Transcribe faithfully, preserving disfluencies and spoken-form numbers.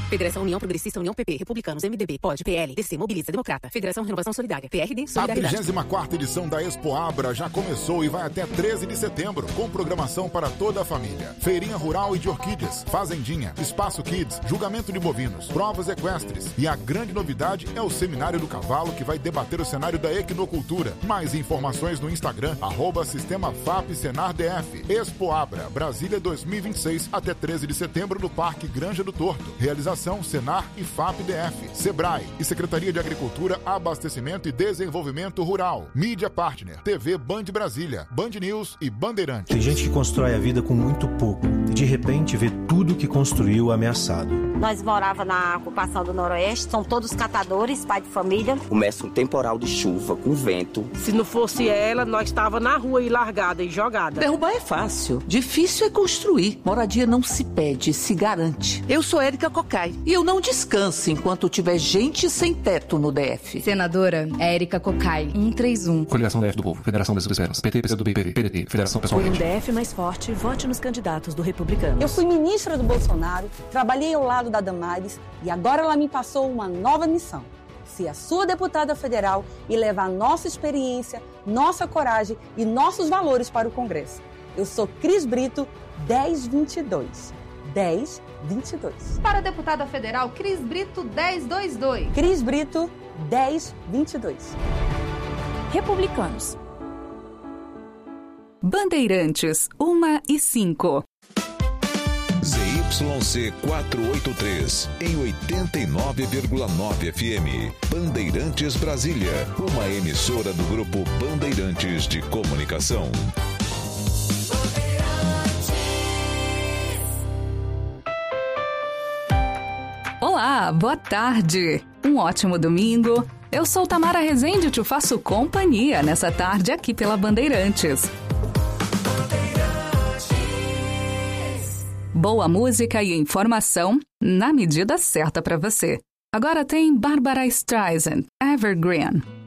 Federação União Progressista, União P P, Republicanos, M D B, P O D, P L, D C, Mobiliza, Democrata, Federação Renovação Solidária, P R D, Solidariedade. A trigésima quarta edição da Expo Abra já começou e vai até treze de setembro, com programação para toda a família. Feirinha rural e de orquídeas, fazendinha, espaço kids, julgamento de bovinos, provas equestres. E a grande novidade é o Seminário do Cavalo, que vai debater o cenário da equinocultura. Mais informações no Instagram, arroba Sistema F A P Senar D F. Expo Abra, Brasília dois mil e vinte e seis, até treze de setembro no Parque Granja do Torto. Realização Senar e F A P D F, Sebrae e Secretaria de Agricultura, Abastecimento e Desenvolvimento Rural. Mídia Partner, T V Band Brasília, Band News e Bandeirantes. Tem gente que constrói a vida com muito pouco e de repente vê tudo que construiu ameaçado. Nós morávamos na ocupação do Noroeste, são todos catadores, pai de família. Começa um temporal de chuva com vento. Se não fosse ela, nós estava na rua e largada e jogada. Derrubar é fácil, difícil é construir. Moradia não se pede, se garante. Eu sou Érica Cocai e eu não descanso enquanto tiver gente sem teto no D F. Senadora Érica Cocai, um três um. Coligação D F do Povo, Federação das Esperanças, P T, P C do B, P D, P D T, Federação Pessoal. Por um D F mais forte, vote nos candidatos do Republicanos. Eu fui ministra do Bolsonaro, trabalhei ao lado da Damares e agora ela me passou uma nova missão. Ser a sua deputada federal e levar nossa experiência, nossa coragem e nossos valores para o Congresso. Eu sou Cris Brito, dez vinte e dois. dez vinte e dois. Para a deputada federal, Cris Brito, dez vinte e dois. Cris Brito, dez vinte e dois. Republicanos. Bandeirantes, uma e cinco. Z Y C quatrocentos e oitenta e três, em oitenta e nove vírgula nove F M. Bandeirantes Brasília, uma emissora do Grupo Bandeirantes de Comunicação. Olá, boa tarde. Um ótimo domingo. Eu sou Tamara Rezende e te faço companhia nessa tarde aqui pela Bandeirantes. Boa música e informação na medida certa para você. Agora tem Barbara Streisand, Evergreen.